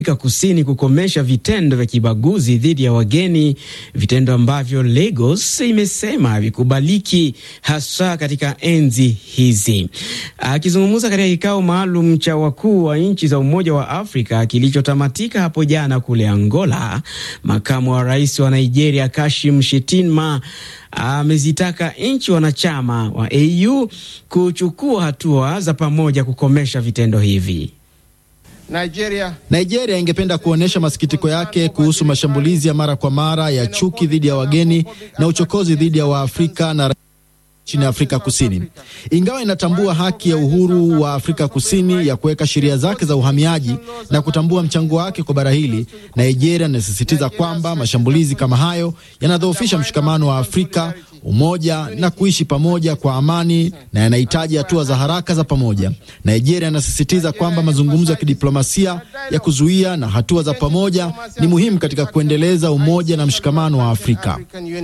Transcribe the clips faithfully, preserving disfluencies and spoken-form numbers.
Afrika Kusini kukomesha vitendo vya kibaguzi dhidi ya wageni, vitendo ambavyo Lagos imesema havikubaliki hasa katika enzi hizi. Akizungumza katika kikao maalum cha wakuu wa nchi za Umoja wa Afrika kilichotamatika hapo jana kule Angola, makamu wa rais wa Nigeria Kashim Shettima amezitaka nchi wanachama wa A U kuchukua hatua za pamoja kukomesha vitendo hivi. Nigeria. Nigeria ingependa kuonesha masikitiko yake kuhusu mashambulizi ya mara kwa mara ya chuki dhidi ya wageni na uchokozi dhidi ya Waafrika na nchini Afrika Kusini. Ingawa inatambua haki ya uhuru wa Afrika Kusini ya kuweka sheria zake za uhamiaji na kutambua mchango wake kwa bara hili, Nigeria inasisitiza kwamba mashambulizi kama hayo yanadhoofisha mshikamano wa Afrika, umoja na kuishi pamoja kwa amani, na yanahitaji hatua za haraka za pamoja. Nigeria inasisitiza kwamba mazungumzo ya kidiplomasia ya kuzuia na hatua za pamoja ni muhimu katika kuendeleza umoja na mshikamano wa Afrika.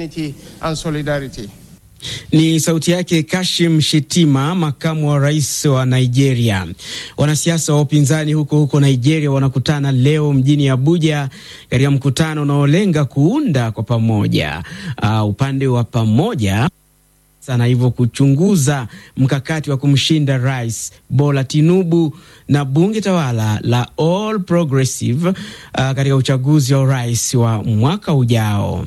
Ni sauti yake Kashim Shettima, makamu wa rais wa Nigeria. Wanasiasa wa upinzani huko huko Nigeria wanakutana leo mjini Abuja katika mkutano unaolenga kuunda kwa pamoja uh, upande wa pamoja sana, hivyo kuchunguza mkakati wa kumshinda Rais Bola Tinubu na bunge tawala la All Progressive uh, katika uchaguzi wa rais wa mwaka ujao.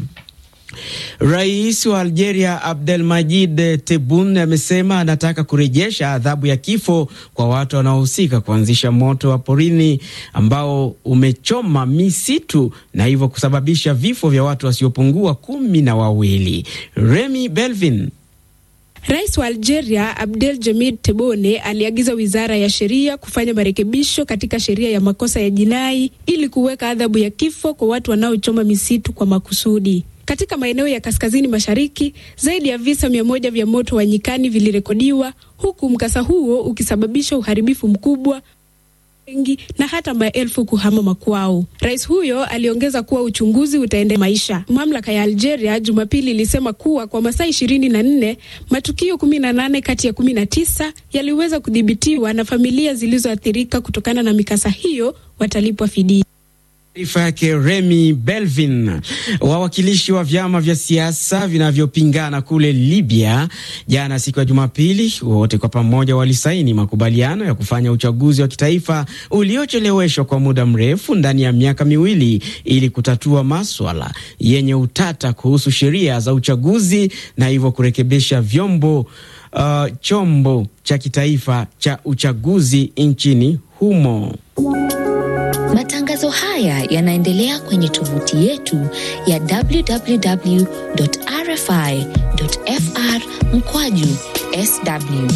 Rais wa Algeria Abdelmadjid Tebboune amesema anataka kurejesha adhabu ya kifo kwa watu wanaohusika kuanzisha moto wa porini ambao umechoma misitu na hivyo kusababisha vifo vya watu wasiopungua kumi na wawili. Remy Belvin. Rais wa Algeria Abdelmadjid Tebboune aliagiza wizara ya sheria kufanya marekebisho katika sheria ya makosa ya jinai ili kuweka adhabu ya kifo kwa watu wanaochoma misitu kwa makusudi. Katika maeneo ya kaskazini mashariki, zaidi ya visa mia moja vya moto wa nyikani vilirekodiwa, huku mkasa huo ukisababisha uharibifu mkubwa wengi na hata maelfu kuhama makwao. Rais huyo aliongeza kuwa uchunguzi utaendelea maisha. Mamlaka ya Algeria Jumapili ilisema kuwa kwa masaa ishirini na nne, matukio kumi na nane kati ya kumi na tisa yaliweza kudhibitiwa na familia zilizoathirika kutokana na mikasa hiyo watalipwa fidia. Taarifa yake Remy Belvin. Wawakilishi wa vyama vya siasa vinavyopingana kule Libya jana siku ya Jumapili wote kwa pamoja walisaini makubaliano ya kufanya uchaguzi wa kitaifa uliocheleweshwa kwa muda mrefu ndani ya miaka miwili ili kutatua maswala yenye utata kuhusu sheria za uchaguzi na hivyo kurekebisha vyombo uh, chombo cha kitaifa cha uchaguzi nchini humo. Matangazo haya yanaendelea kwenye tovuti yetu ya double-u double-u double-u dot r f i dot f r mkwaju S W.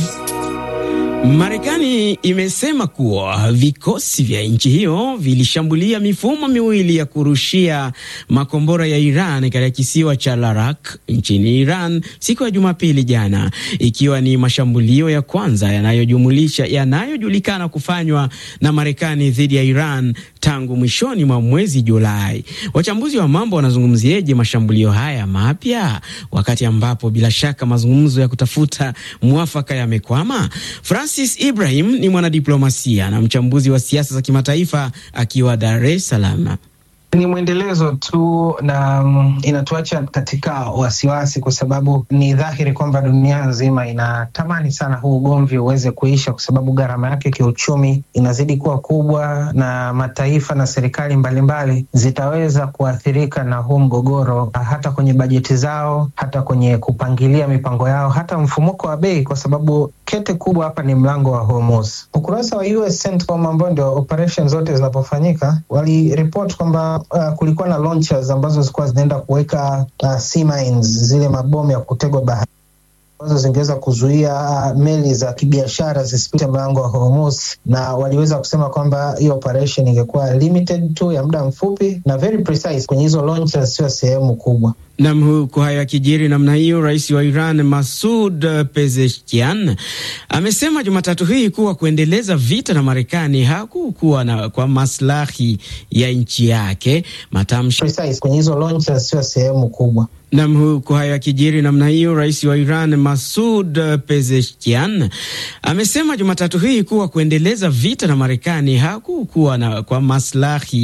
Marekani imesema kuwa vikosi vya nchi hiyo vilishambulia mifumo miwili ya kurushia makombora ya Iran katika kisiwa cha Larak nchini Iran siku ya Jumapili jana, ikiwa ni mashambulio ya kwanza yanayojumulisha yanayojulikana kufanywa na Marekani dhidi ya Iran tangu mwishoni mwa mwezi Julai. Wachambuzi wa mambo wanazungumzieje mashambulio haya mapya wakati ambapo bila shaka mazungumzo ya kutafuta mwafaka yamekwama? Francis Ibrahim ni mwanadiplomasia na mchambuzi wa siasa za kimataifa akiwa Dar es Salaam. Ni mwendelezo tu na um, inatuacha katika wasiwasi, kwa sababu ni dhahiri kwamba dunia nzima inatamani sana huu ugomvi uweze kuisha, kwa sababu gharama yake kiuchumi inazidi kuwa kubwa na mataifa na serikali mbalimbali zitaweza kuathirika na huu mgogoro, hata kwenye bajeti zao, hata kwenye kupangilia mipango yao, hata mfumuko wa bei, kwa sababu kete kubwa hapa ni mlango wa Hormuz. Ukurasa wa U S CENTCOM ambao ndio operation zote zinapofanyika waliripoti kwamba Uh, kulikuwa na launchers ambazo zilikuwa zinaenda kuweka uh, sea mines, zile mabomu ya kutegwa bahari ambazo zingeweza kuzuia uh, meli za kibiashara zisipite mlango wa Hormuz, na waliweza kusema kwamba hiyo operation ingekuwa limited tu ya muda mfupi na very precise kwenye hizo launchers, sio sehemu kubwa. Nam, huku haya yakijiri namna hiyo, rais wa Iran Masoud Pezeshkian amesema Jumatatu hii kuwa kuendeleza vita na Marekani hakukuwa na kwa maslahi ya nchi yake. Matamshi precise kwenye hizo launchers, sio sehemu kubwa. Nam, huku haya yakijiri namna hiyo, rais wa Iran Masoud Pezeshkian amesema Jumatatu hii kuwa kuendeleza vita na Marekani hakukuwa na kwa maslahi